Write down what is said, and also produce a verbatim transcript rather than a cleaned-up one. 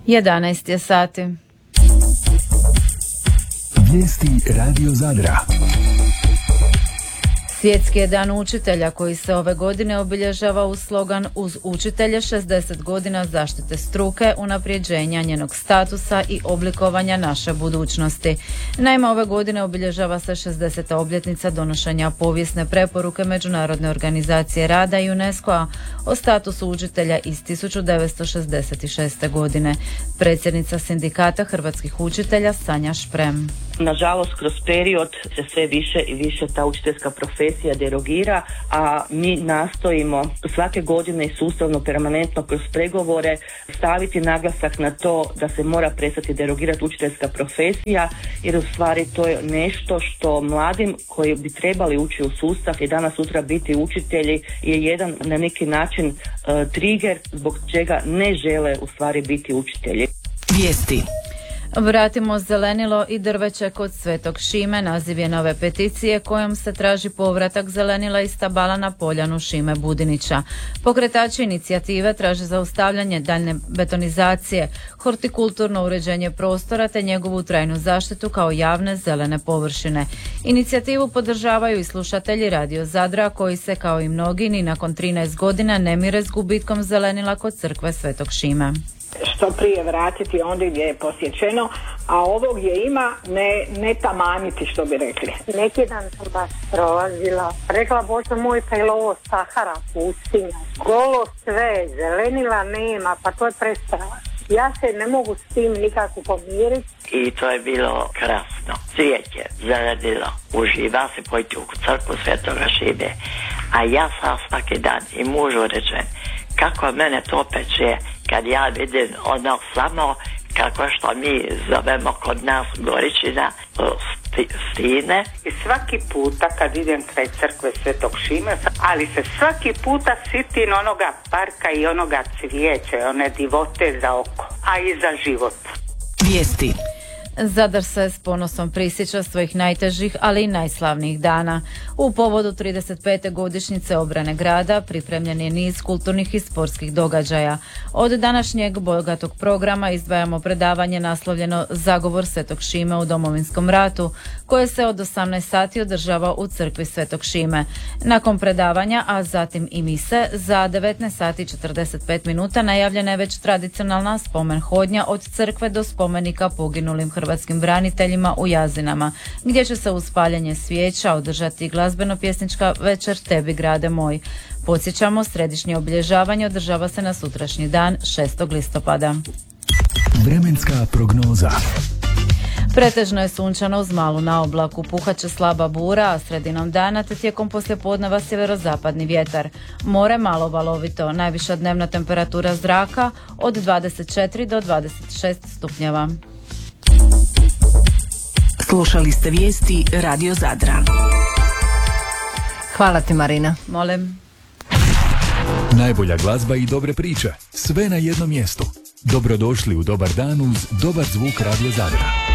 jedanaest je sati. Vijesti Radio Zadra. Svjetski je dan učitelja koji se ove godine obilježava uz slogan uz učitelje šezdeset godina zaštite struke, unapređenja njenog statusa i oblikovanja naše budućnosti. Naime, ove godine obilježava se šezdeseta obljetnica donošenja povijesne preporuke Međunarodne organizacije rada i UNESCO-a o statusu učitelja iz tisuću devetsto šezdeset šeste. godine. Predsjednica sindikata hrvatskih učitelja Sanja Šprem. Nažalost, kroz period se sve više i više ta učiteljska profesija derogira, a mi nastojimo svake godine i sustavno, permanentno kroz pregovore staviti naglasak na to da se mora prestati derogirati učiteljska profesija, jer u stvari to je nešto što mladim koji bi trebali ući u sustav i danas sutra biti učitelji je jedan na neki način uh, trigger zbog čega ne žele u stvari biti učitelji. Vijesti. Vratimo zelenilo i drveće kod Svetog Šime, naziv je nove peticije kojom se traži povratak zelenila iz stabala na poljanu Šime Budinića. Pokretači inicijative traže zaustavljanje daljne betonizacije, hortikulturno uređenje prostora te njegovu trajnu zaštitu kao javne zelene površine. Inicijativu podržavaju i slušatelji Radio Zadra koji se kao i mnogi ni nakon trinaest godina ne mire s gubitkom zelenila kod crkve Svetog Šime. Što prije vratiti ondje gdje je posjećeno, a ovo gdje ima ne, ne tamaniti, što bi rekli. Neki dan sam baš prolazila, rekla Bože moj, pa je ovo Sahara, pustinja, golo sve, zelenila nema, pa to je prestrava. Ja se ne mogu s tim nikako pomiriti. I to je bilo krasno. Cvijeće, zelenilo, uživa se pojti u crkvu Svetoga Šime, a ja sam svaki dan i mužu rečem kako mene to peče kad ja vidim ono samo kako što mi zovemo kod nas Goričina sti, stine. I svaki puta kad idem kraj crkve Svetog Šime, ali se svaki puta sitim onoga parka i onoga cvijeća, one divote za oko, a i za život. Vijesti. Zadar se s ponosom prisjeća svojih najtežih, ali i najslavnijih dana. U povodu trideset pete godišnjice obrane grada pripremljen je niz kulturnih i sportskih događaja. Od današnjeg bogatog programa izdvajamo predavanje naslovljeno Zagovor Svetog Šime u Domovinskom ratu, koje se od osamnaest sati održava u crkvi Svetog Šime. Nakon predavanja, a zatim i mise, za devetnaest sati i četrdeset pet minuta najavljena je već tradicionalna spomen hodnja od crkve do spomenika poginulim hrvatskim braniteljima u Jazinama, gdje će se uz paljenje svijeća održati glazbeno-pjesnička večer Tebi grade moj. Podsjećamo, središnje obilježavanje održava se na sutrašnji dan, šestog listopada. Vremenska prognoza. Pretežno je sunčano uz malu naoblaku, puhat će slaba bura, a sredinom dana te tijekom poslijepodneva sjeverozapadni vjetar. More malo valovito, najviša dnevna temperatura zraka od dvadeset četiri do dvadeset šest stupnjeva. Slušali ste vijesti Radio Zadra. Hvala ti, Marina. Molim. Najbolja glazba i dobre priče, sve na jednom mjestu. Dobrodošli u Dobar dan uz dobar zvuk Radio Zadra.